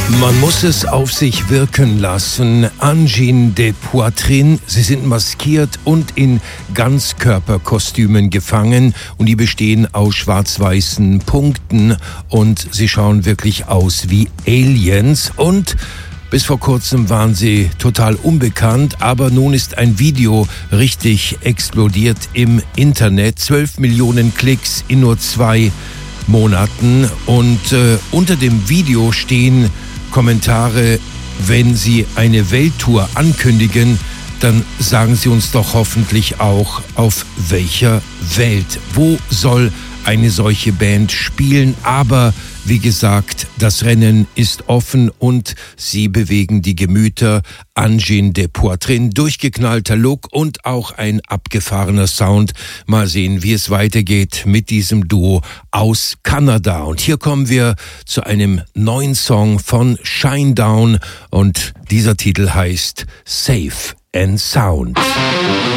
Man muss es auf sich wirken lassen. Angine de Poitrine, sie sind maskiert und in Ganzkörperkostümen gefangen und die bestehen aus schwarz-weißen Punkten und sie schauen wirklich aus wie Aliens und bis vor kurzem waren sie total unbekannt, aber nun ist ein Video richtig explodiert im Internet. 12 Millionen Klicks in nur 2 Monaten und unter dem Video stehen Kommentare: Wenn Sie eine Welttour ankündigen, dann sagen Sie uns doch hoffentlich auch, auf welcher Welt. Wo soll eine solche Band spielen? Aber wie gesagt, das Rennen ist offen und sie bewegen die Gemüter. Angine de Poitrine, durchgeknallter Look und auch ein abgefahrener Sound. Mal sehen, wie es weitergeht mit diesem Duo aus Kanada. Und hier kommen wir zu einem neuen Song von Shinedown und dieser Titel heißt Safe and Sound.